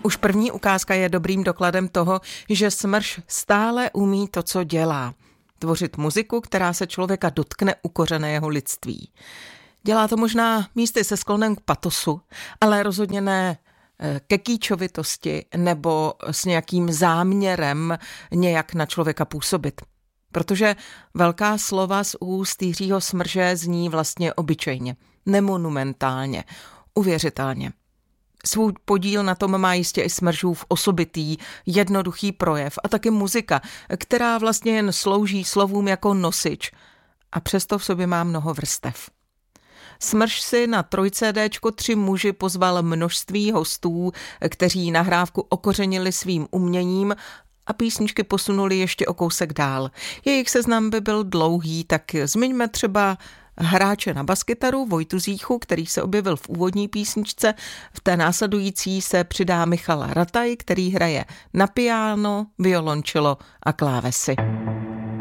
Už první ukázka je dobrým dokladem toho, že Smrš stále umí to, co dělá. Tvořit muziku, která se člověka dotkne u kořene jeho lidství. Dělá to možná místy se sklonem k patosu, ale rozhodně ne ke kýčovitosti nebo s nějakým záměrem nějak na člověka působit. Protože velká slova z úst Jiřího Smrže zní vlastně obyčejně, nemonumentálně, uvěřitelně. Svůj podíl na tom má jistě i Smržův osobitý, jednoduchý projev a taky muzika, která vlastně jen slouží slovům jako nosič a přesto v sobě má mnoho vrstev. Smrš si na 3CDčko 3 muži pozval množství hostů, kteří nahrávku okořenili svým uměním a písničky posunuli ještě o kousek dál. Jejich seznam by byl dlouhý, tak zmiňme třeba hráče na baskytaru Vojtu Zíchu, který se objevil v úvodní písničce. V té následující se přidá Michal Rataj, který hraje na piano, violončelo a klávesy.